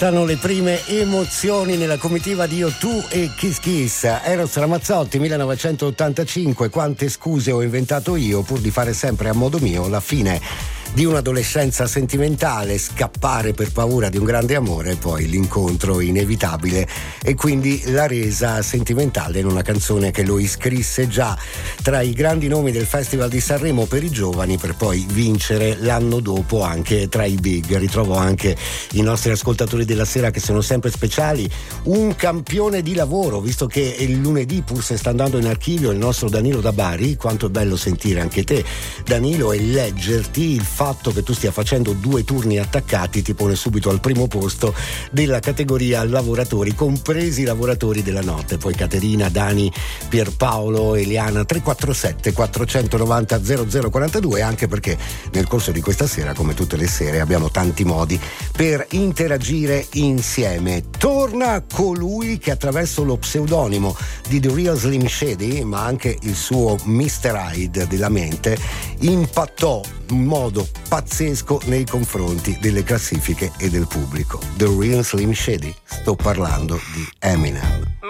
Scattano le prime emozioni nella comitiva di O2 e Kiss Kiss. Eros Ramazzotti, 1985. Quante scuse ho inventato io pur di fare sempre a modo mio la fine di un'adolescenza sentimentale, scappare per paura di un grande amore, poi l'incontro inevitabile e quindi la resa sentimentale in una canzone che lo iscrisse già tra i grandi nomi del Festival di Sanremo per i giovani, per poi vincere l'anno dopo anche tra i big. Ritrovo anche i nostri ascoltatori della sera che sono sempre speciali, un campione di lavoro, visto che il lunedì, pur se sta andando in archivio, il nostro Danilo da Bari. Quanto è bello sentire anche te, Danilo, e leggerti. Il fatto che tu stia facendo 2 turni attaccati ti pone subito al primo posto della categoria lavoratori, compresi i lavoratori della notte. Poi Caterina, Dani, Pierpaolo, Eliana, 347 490 0042, anche perché nel corso di questa sera, come tutte le sere, abbiamo tanti modi per interagire insieme. Torna colui che attraverso lo pseudonimo di The Real Slim Shady, ma anche il suo Mr. Hyde della mente, impattò in modo pazzesco nei confronti delle classifiche e del pubblico. The Real Slim Shady, sto parlando di Eminem.